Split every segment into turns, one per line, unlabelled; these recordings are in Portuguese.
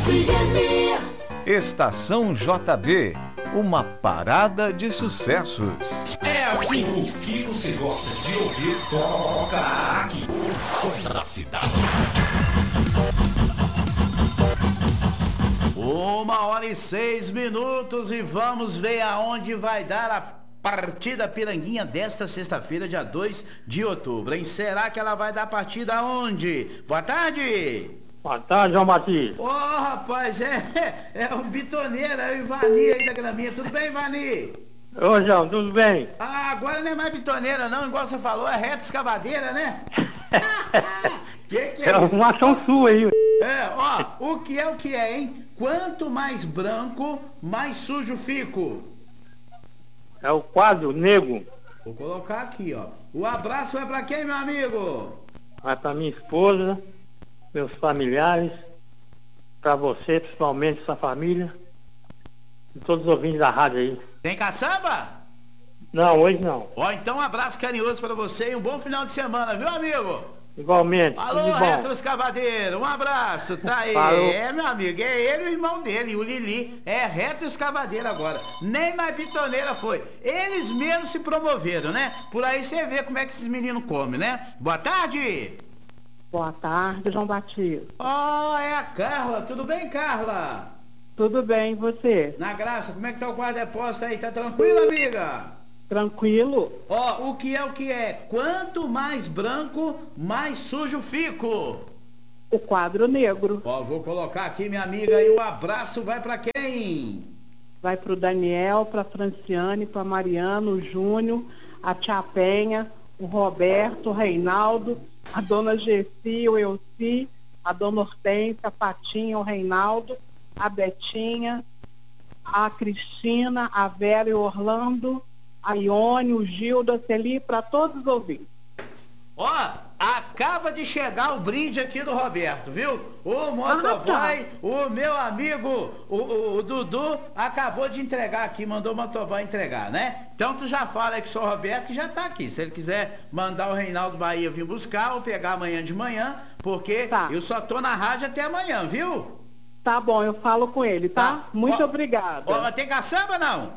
Estação JB, uma parada de sucessos.
É assim, o que você gosta de ouvir, toca aqui. O som da cidade.
1h06 e vamos ver aonde vai dar a partida Piranguinha desta sexta-feira, dia 2 de outubro, hein? Será que ela vai dar partida aonde? Boa tarde!
Boa tarde, João Batista.
Ô, rapaz, é o Bitoneiro, é o Ivani aí da Graminha. Tudo bem, Ivani?
Ô, João, tudo bem?
Ah, agora não é mais bitoneira não, igual você falou, é reta escavadeira, né? que é
É
isso?
uma ação sua aí.
O que é, hein? Quanto mais branco, mais sujo fico.
É o quadro negro.
Vou colocar aqui, ó. O abraço é pra quem, meu amigo?
Vai pra minha esposa, meus familiares, pra você, principalmente, sua família, e todos os ouvintes da rádio aí.
Tem caçamba?
Não, hoje não.
Ó, então um abraço carinhoso pra você e um bom final de semana, viu, amigo?
Igualmente,
Alô,
tudo de bom.
retroescavadeiro, um abraço, tá aí.
Falou.
É, meu amigo, é ele e o irmão dele, o Lili, é retroescavadeiro agora. Nem mais bitoneira foi. Eles mesmos se promoveram, né? Por aí você vê como é que esses meninos comem, né? Boa tarde!
Boa tarde, João Batista.
Ó, é a Carla, tudo bem, Carla?
Tudo bem, e você?
Na graça, como é que tá o guarda-posto aí? Tá tranquilo, amiga?
Tranquilo?
Ó, o que é? Quanto mais branco, mais sujo fico.
O quadro negro.
Ó, vou colocar aqui, minha amiga, e o abraço vai pra quem?
Vai pro Daniel, pra Franciane, pra Mariano, o Júnior, a Tia Penha, o Roberto, o Reinaldo, a dona Gessi, o Elci, a dona Hortência, a Patinha, o Reinaldo, a Betinha, a Cristina, a Vera e o Orlando, a Ione, o Gildo, a Celi, para todos os ouvintes.
Ó, acaba de chegar o brinde aqui do Roberto, viu? O motoboy, o meu amigo, o Dudu, acabou de entregar aqui, mandou o motoboy entregar, né? Então tu já fala aí que sou o Roberto, que já tá aqui. Se ele quiser mandar o Reinaldo Bahia vir buscar ou pegar amanhã de manhã, porque eu só tô na rádio até amanhã, viu?
Tá bom, eu falo com ele, tá? Muito obrigada.
Ó, tem caçamba não?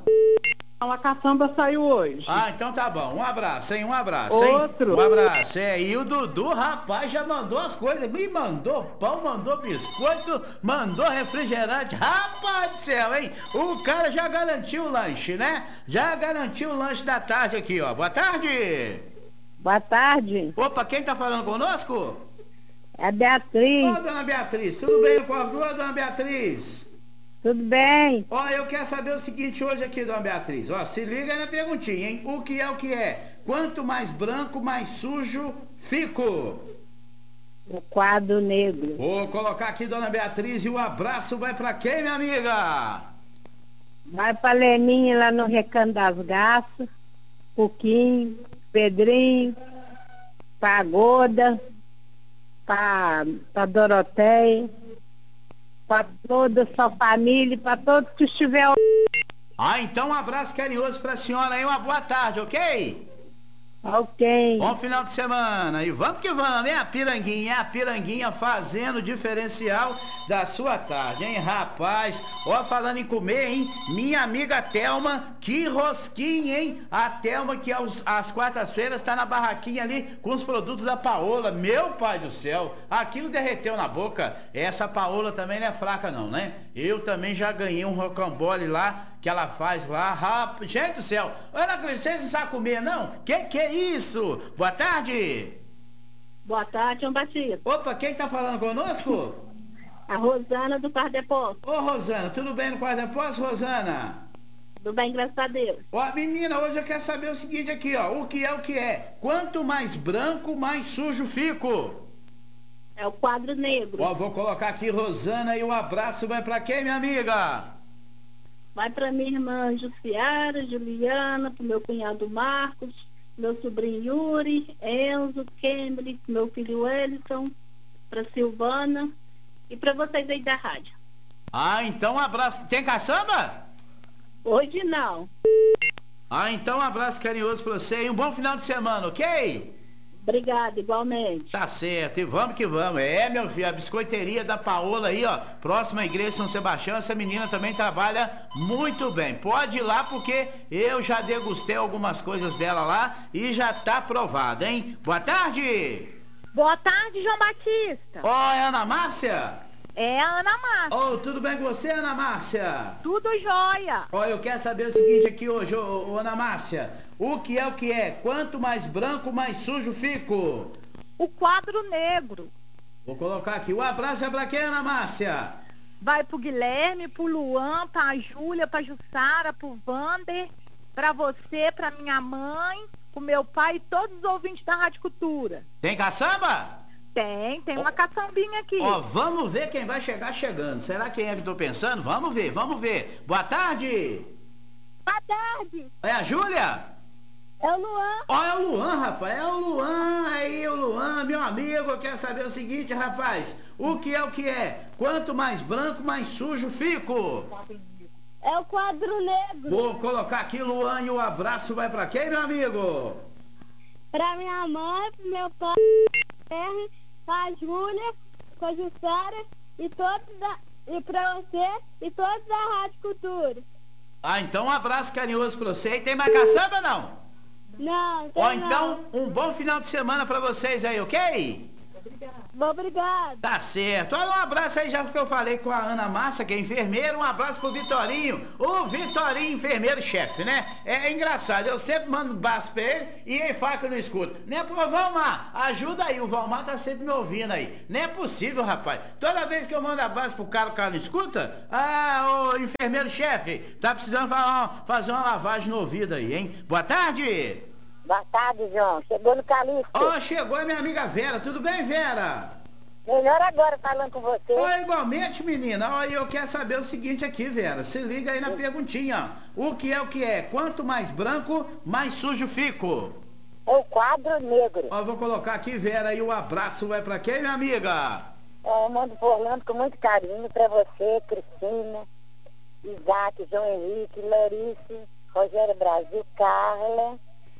A caçamba saiu hoje.
Ah, então tá bom. Um abraço, hein? Um abraço,
Outro.
hein? Um abraço. E o Dudu, rapaz, já mandou as coisas. Me mandou pão, mandou biscoito, mandou refrigerante. Rapaz do céu, hein? O cara já garantiu o lanche, né? Já garantiu o lanche da tarde aqui, ó. Boa tarde.
Boa tarde.
Opa, quem tá falando conosco?
É a Beatriz.
Ô, dona Beatriz, tudo bem com a dona Beatriz?
Tudo bem?
Ó, eu quero saber o seguinte hoje aqui, dona Beatriz. Ó, se liga na perguntinha, hein? O que é? Quanto mais branco, mais sujo fico.
O quadro negro.
Vou colocar aqui, dona Beatriz, e o abraço vai pra quem, minha amiga?
Vai pra Leninha lá no Recanto das Garças, Puquinho, Pedrinho, Pagoda, pra Doroteia, para toda a sua família, para todos que estiver.
Ah, então um abraço carinhoso pra senhora aí, uma boa tarde, ok?
Ok.
Bom final de semana. E vamos que vamos, hein? A Piranguinha fazendo o diferencial da sua tarde, hein, rapaz? Ó, falando em comer, hein? Minha amiga Thelma, que rosquinha, hein? A Thelma que às quartas-feiras tá na barraquinha ali com os produtos da Paola. Meu pai do céu, aquilo derreteu na boca. Essa Paola também não é fraca não, né? Eu também já ganhei um rocambole lá que ela faz lá. Gente do céu, Ana Cleide, vocês não sabem comer, não? Que é isso? Boa tarde.
Boa tarde, João Batista.
Opa, quem tá falando conosco?
A Rosana do Quarto Depósito.
Ô, Rosana, tudo bem no Quarto Depósito, Rosana?
Tudo bem, graças a Deus.
Ó, menina, hoje eu quero saber o seguinte aqui, ó. O que é? Quanto mais branco, mais sujo fico.
É o quadro negro.
Ó, vou colocar aqui, Rosana, e o abraço vai pra quem, minha amiga?
Vai para minha irmã Jussiara, Juliana, para meu cunhado Marcos, meu sobrinho Yuri, Enzo, Kemble, meu filho Wellington, para Silvana e para vocês aí da rádio.
Ah, então um abraço. Tem caçamba?
Hoje não.
Ah, então um abraço carinhoso pra você e um bom final de semana, ok?
Obrigada, igualmente.
Tá certo, e vamos que vamos. É, meu filho, a biscoiteria da Paola aí, ó, próxima à igreja São Sebastião, essa menina também trabalha muito bem. Pode ir lá porque eu já degustei algumas coisas dela lá e já tá aprovado, hein? Boa tarde!
Boa tarde, João Batista.
Ó, é Ana Márcia?
É a Ana Márcia.
Ó, tudo bem com você, Ana Márcia?
Tudo jóia.
Ó, eu quero saber o seguinte aqui hoje, ô Ana Márcia. O que é o que é? Quanto mais branco, mais sujo fico.
O quadro negro.
Vou colocar aqui. O abraço é pra quem, Ana Márcia?
Vai pro Guilherme, pro Luan, pra Júlia, pra Jussara, pro Vander, pra você, pra minha mãe, pro meu pai e todos os ouvintes da Rádio Cultura.
Tem caçamba?
Tem uma caçambinha aqui.
Ó, vamos ver quem vai chegar chegando. Será quem é que eu tô pensando? Vamos ver, vamos ver. Boa tarde.
Boa tarde.
É a Júlia?
É o Luan.
Ó, é o Luan, rapaz. É o Luan. Aí, o Luan, meu amigo. Eu quero saber o seguinte, rapaz. O que é o que é? Quanto mais branco, mais sujo fico.
É o quadro negro.
Vou colocar aqui, Luan, e o abraço vai pra quem, meu amigo?
Pra minha mãe, pro meu pai, pra Júlia, pra Jussara e pra você e todos da Rádio Cultura.
Ah, então um abraço carinhoso pra você. E tem mais caçamba, não?
Não,
Ó, então, um bom final de semana pra vocês aí, ok?
Obrigado.
Tá certo. Olha, um abraço aí, já que eu falei com a Ana Márcia, que é enfermeira. Um abraço pro Vitorinho. O Vitorinho, enfermeiro-chefe, né? É engraçado, eu sempre mando um abraço pra ele e ele fala que eu não escuto. Não é pro Valmar, ajuda aí, o Valmar tá sempre me ouvindo aí. Não é possível, rapaz. Toda vez que eu mando abraço pro cara, o cara não escuta? Ah, ô enfermeiro-chefe, tá precisando fazer uma lavagem no ouvido aí, hein? Boa tarde.
Boa tarde, João. Chegou no Calixto.
Ó, chegou a minha amiga Vera. Tudo bem, Vera?
Melhor agora falando com você.
Oi, igualmente, menina. Ó, eu quero saber o seguinte aqui, Vera. Se liga aí na perguntinha. O que é o que é? Quanto mais branco, mais sujo fico.
É o quadro negro.
Ó, vou colocar aqui, Vera, e o abraço vai pra quem, minha amiga?
Eu mando por Orlando com muito carinho pra você, Cristina, Isaac, João Henrique, Larice, Rogério Brasil, Carla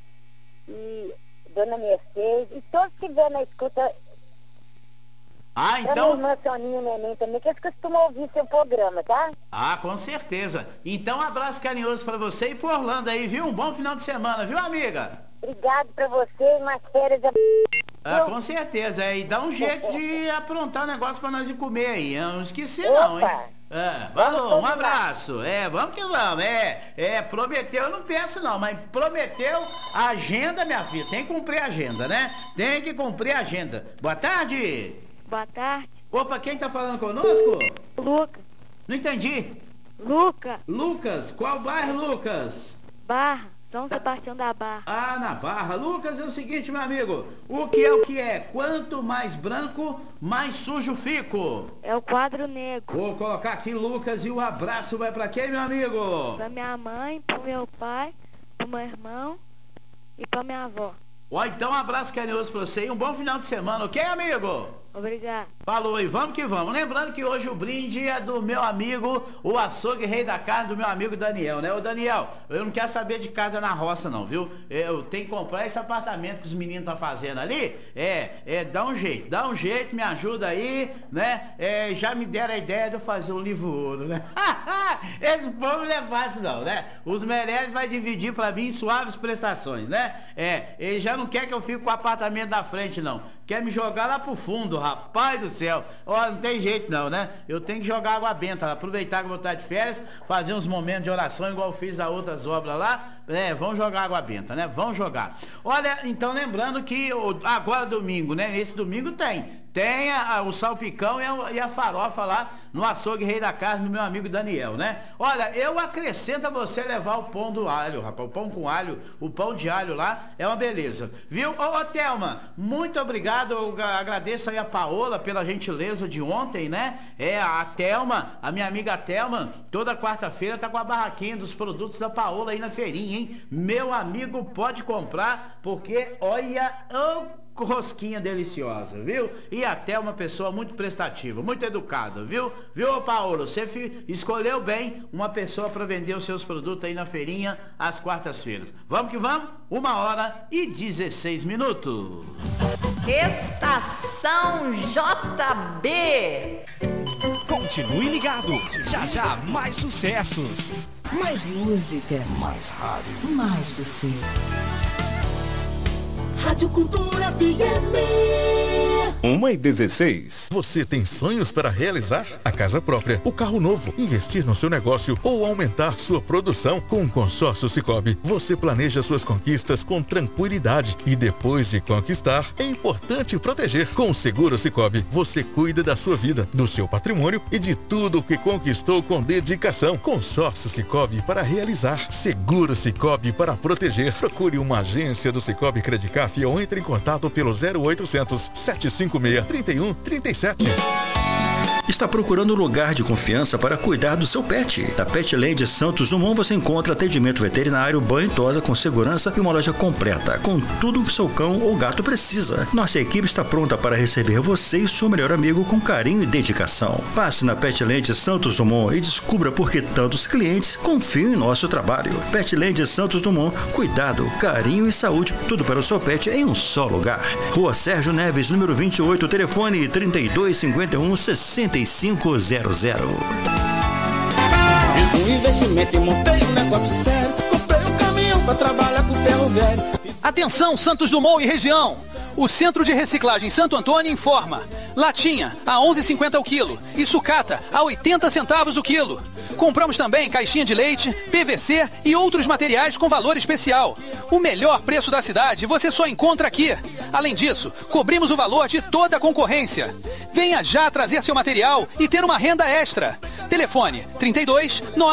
e Dona Mercedes e todos que vêm na escuta.
Ah,
Pra
então...
minha irmã Soninha Neném também, que eles costumam ouvir seu programa, tá?
Ah, com certeza. Então, um abraço carinhoso pra você e pro Orlando aí, viu? Um bom final de semana, viu, amiga?
Obrigado pra você e umas férias.
Ah, com certeza. E dá um jeito de aprontar um negócio pra nós ir comer aí. Eu não esqueci não, hein? É, valeu, um abraço. É, vamos que vamos. Prometeu, eu não peço não, mas prometeu a agenda, minha filha. Tem que cumprir a agenda, né? Tem que cumprir a agenda. Boa tarde.
Boa tarde.
Opa, quem tá falando conosco?
Lucas.
Não entendi. Lucas, qual bairro, Lucas?
Barra. São Sebastião da Barra.
Ah, na Barra. Lucas, é o seguinte, meu amigo. O que é o que é? Quanto mais branco, mais sujo fico.
É o quadro negro.
Vou colocar aqui, Lucas, e o abraço vai pra quem, meu amigo?
Pra minha mãe, pro meu pai, pro meu irmão e pra minha avó.
Ó, então um abraço carinhoso pra você e um bom final de semana, ok, amigo?
Obrigado.
Falou e vamos que vamos. Lembrando que hoje o brinde é do meu amigo, o açougue rei da carne, do meu amigo Daniel, né? Ô Daniel, eu não quero saber de casa na roça não, viu? Eu tenho que comprar esse apartamento que os meninos estão fazendo ali. Dá um jeito, me ajuda aí, né? Já me deram a ideia de eu fazer um livro ouro, né? Esse povo não é fácil não, né? Os Meirelles vai dividir pra mim em suaves prestações, né? Ele já não quer que eu fique com o apartamento da frente não. Quer me jogar lá pro fundo, rapaz do céu. Ó, não tem jeito não, né? Eu teneu que jogar água benta, aproveitar que eu vou estar de férias, fazer uns momentos de oração, igual eu fiz das outras obras lá. Vamos jogar água benta, né? Vamos jogar. Olha, então lembrando que agora domingo, né? Esse domingo tem o salpicão e a farofa lá no açougue rei da carne do meu amigo Daniel, né? Olha, eu acrescento a você levar o pão do alho, rapaz, o pão com alho, o pão de alho lá, é uma beleza, viu? Ô, Thelma, muito obrigado, eu agradeço aí a Paola pela gentileza de ontem, né? A Thelma, a minha amiga Thelma, toda quarta-feira tá com a barraquinha dos produtos da Paola aí na feirinha, hein? Meu amigo, pode comprar, porque olha... rosquinha deliciosa, viu? E até uma pessoa muito prestativa, muito educada, viu? Viu, Paulo? Você escolheu bem uma pessoa para vender os seus produtos aí na feirinha às quartas-feiras. Vamos que vamos? 1h16.
Estação JB.
Continue ligado. Já já mais sucessos.
Mais música.
Mais rádio.
Mais você.
Rádio Cultura FM.
1h16.
Você tem sonhos para realizar? A casa própria, o carro novo, investir no seu negócio ou aumentar sua produção? Com o Consórcio Sicoob, você planeja suas conquistas com tranquilidade e depois de conquistar, é importante proteger. Com o Seguro Sicoob, você cuida da sua vida, do seu patrimônio e de tudo o que conquistou com dedicação. Consórcio Sicoob para realizar. Seguro Sicoob para proteger. Procure uma agência do Sicoob Credicaf ou entre em contato pelo 0800 756 3137.
Está procurando um lugar de confiança para cuidar do seu pet? Na Petland Santos Dumont você encontra atendimento veterinário, banho e tosa com segurança e uma loja completa, com tudo o que seu cão ou gato precisa. Nossa equipe está pronta para receber você e seu melhor amigo com carinho e dedicação. Passe na Petland Santos Dumont e descubra por que tantos clientes confiam em nosso trabalho. Petland Santos Dumont, cuidado, carinho e saúde, tudo para o seu pet em um só lugar. Rua Sérgio Neves, número 28, telefone 3251-6500.
Fiz um investimento e montei um negócio sério. Comprei um caminhão pra trabalhar com ferro velho.
Atenção, Santos Dumont e região! O Centro de Reciclagem Santo Antônio informa: latinha a 11,50 o quilo e sucata a 80 centavos o quilo. Compramos também caixinha de leite, PVC e outros materiais com valor especial. O melhor preço da cidade você só encontra aqui. Além disso, cobrimos o valor de toda a concorrência. Venha já trazer seu material e ter uma renda extra. Telefone 32 9